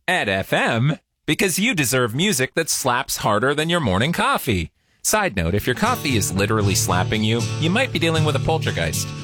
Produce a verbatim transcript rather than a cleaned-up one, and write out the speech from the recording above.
At F M, because you deserve music that slaps harder than your morning coffee. Side note, if your coffee is literally slapping you, you might be dealing with a poltergeist.